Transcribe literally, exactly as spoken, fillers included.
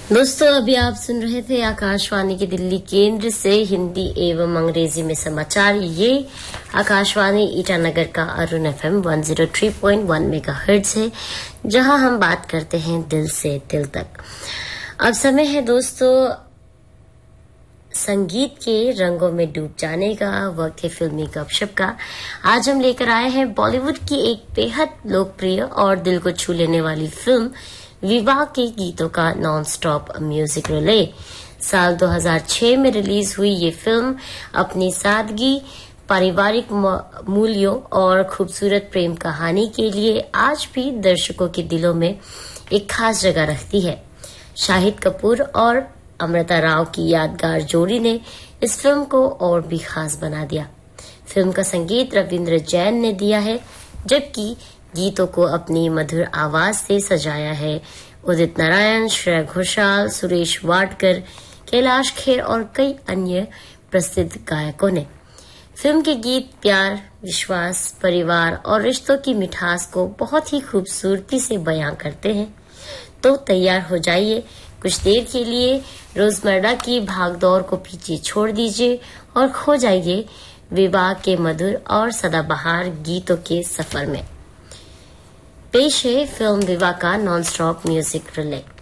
दोस्तों, अभी आप सुन रहे थे आकाशवाणी के दिल्ली केंद्र से हिंदी एवं अंग्रेजी में समाचार। ये आकाशवाणी ईटानगर का अरुण एफएम एक सौ तीन पॉइंट एक मेगाहर्ट्ज है, जहां हम बात करते हैं दिल से दिल तक। अब समय है दोस्तों संगीत के रंगों में डूब जाने का, वक्त है फिल्मी गपशप का। आज हम लेकर आए हैं बॉलीवुड की एक बेहद लोकप्रिय और दिल को छू लेने वाली फिल्म विवाह के गीतों का नॉन स्टॉप म्यूजिक रिले। साल दो हज़ार छह में रिलीज हुई ये फिल्म अपनी सादगी, पारिवारिक मूल्यों और खूबसूरत प्रेम कहानी के लिए आज भी दर्शकों के दिलों में एक खास जगह रखती है। शाहिद कपूर और अमृता राव की यादगार जोड़ी ने इस फिल्म को और भी खास बना दिया। फिल्म का संगीत रविंद्र जैन ने दिया है, जबकि गीतों को अपनी मधुर आवाज से सजाया है उदित नारायण, श्रेया घोषाल, सुरेश वाडकर, कैलाश खेर और कई अन्य प्रसिद्ध गायकों ने। फिल्म के गीत प्यार, विश्वास, परिवार और रिश्तों की मिठास को बहुत ही खूबसूरती से बयां करते हैं। तो तैयार हो जाइए, कुछ देर के लिए रोजमर्रा की भागदौड़ को पीछे छोड़ दीजिए और खो जाइए विवाह के मधुर और सदाबहार गीतों के सफर में। पेश है फिल्म विवाह का नॉन स्टॉप म्यूजिक रिले।